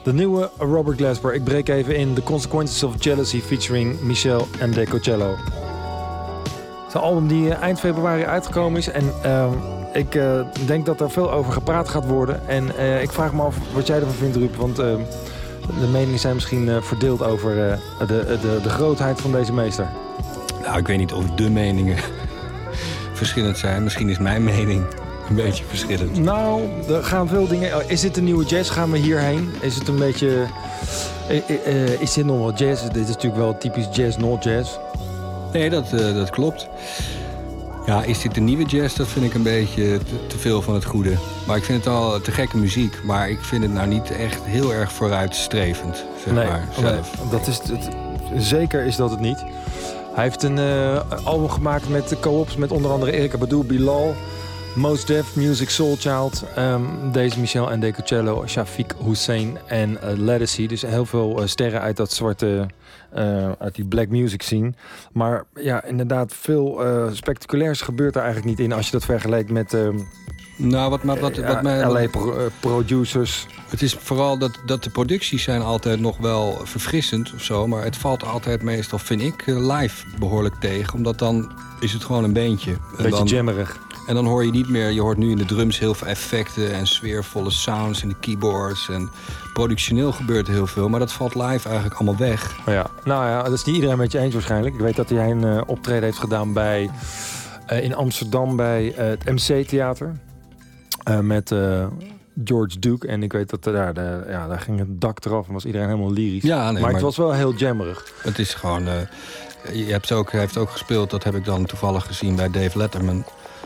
De nieuwe Robert Glasper. Ik breek even in The Consequences of Jealousy featuring Michel Ndegeocello. Het is een album die eind februari uitgekomen is. En ik denk dat er veel over gepraat gaat worden. En ik vraag me af wat jij ervan vindt, Ruud. Want de meningen zijn misschien verdeeld over de grootheid van deze meester. Nou, ik weet niet of de meningen verschillend zijn. Misschien is mijn mening een beetje verschillend. Nou, er gaan veel dingen... Is dit een nieuwe jazz? Gaan we hierheen? Is het een beetje... is dit nog wel jazz? Dit is natuurlijk wel typisch jazz, not jazz. Nee, dat klopt. Ja, is dit de nieuwe jazz? Dat vind ik een beetje te veel van het goede. Maar ik vind het al te gekke muziek. Maar ik vind het nou niet echt heel erg vooruitstrevend, zeg maar, zelf. Nee, dat is het, zeker is dat het niet. Hij heeft een album gemaakt met co-ops met onder andere Erykah Badu, Bilal, Mos Def, Music Soulchild, deze Michel Ndegeocello, Shafiq Hussein en Ledisi. Dus heel veel sterren uit dat zwarte, uit die black music scene. Maar ja, inderdaad, veel spectaculairs gebeurt er eigenlijk niet in als je dat vergelijkt met Nou, wat mij... LA producers. Het is vooral dat de producties zijn altijd nog wel verfrissend of zo. Maar het valt altijd meestal, vind ik, live behoorlijk tegen. Omdat dan is het gewoon een beentje. Beetje jammerig. En dan hoor je niet meer, je hoort nu in de drums heel veel effecten en sfeervolle sounds en de keyboards. En productioneel gebeurt er heel veel, maar dat valt live eigenlijk allemaal weg. Ja. Nou ja, dat is niet iedereen met je eens waarschijnlijk. Ik weet dat hij een optreden heeft gedaan bij, in Amsterdam bij het MC-theater. Met George Duke. En ik weet dat daar ging het dak eraf en was iedereen helemaal lyrisch. Ja, nee, maar het was wel heel jammerig. Het is gewoon... hij heeft ook gespeeld, dat heb ik dan toevallig gezien bij Dave Letterman.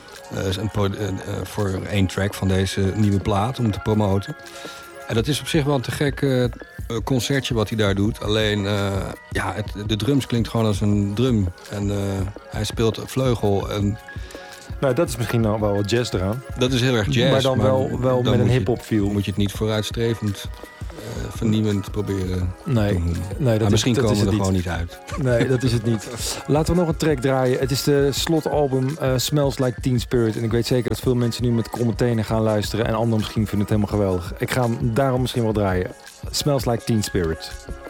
Voor 1 track van deze nieuwe plaat om te promoten. En dat is op zich wel een te gek concertje wat hij daar doet. Alleen, de drums klinkt gewoon als een drum. En hij speelt vleugel. En nou, dat is misschien nou wel wat jazz eraan. dat is heel erg jazz. Maar dan wel met een hip-hop feel. Moet je het niet vooruitstrevend, vernieuwend proberen Nee, doen. dat misschien dat komen is we er niet. gewoon niet uit. Nee, dat is het niet. Laten we nog een track draaien. Het is de slotalbum Smells Like Teen Spirit. En ik weet zeker dat veel mensen nu met kromme tenen gaan luisteren. En anderen misschien vinden het helemaal geweldig. Ik ga hem daarom misschien wel draaien. Smells Like Teen Spirit.